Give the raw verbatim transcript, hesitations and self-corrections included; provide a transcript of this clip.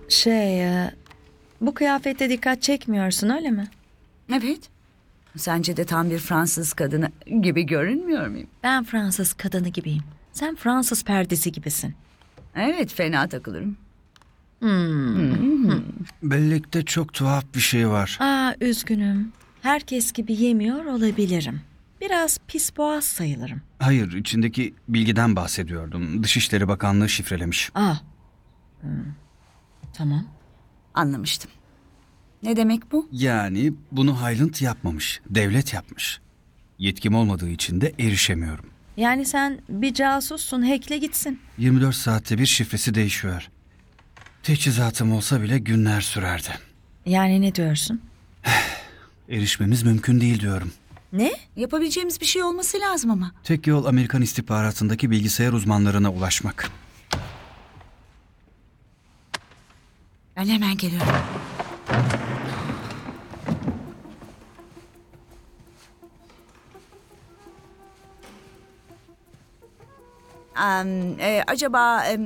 Şey, e, bu kıyafette dikkat çekmiyorsun öyle mi? Evet. Sence de tam bir Fransız kadını gibi görünmüyor muyum? Ben Fransız kadını gibiyim. Sen Fransız perdesi gibisin. Evet, fena takılırım. Bellikte çok tuhaf bir şey var. Aa, üzgünüm. Herkes gibi yemiyor olabilirim. Biraz pis boğaz sayılırım. Hayır, içindeki bilgiden bahsediyordum. Dışişleri Bakanlığı şifrelemiş. Aa. Hmm. Tamam. Anlamıştım. Ne demek bu? Yani bunu Hyland yapmamış, devlet yapmış. Yetkim olmadığı için de erişemiyorum. Yani sen bir casussun, hackle gitsin. yirmi dört saatte bir şifresi değişiyor. Teçhizatım olsa bile günler sürerdi. Yani ne diyorsun? Erişmemiz mümkün değil diyorum. Ne? Yapabileceğimiz bir şey olması lazım ama. Tek yol Amerikan istihbaratındaki bilgisayar uzmanlarına ulaşmak. Ben hemen geliyorum. Am, e, acaba e,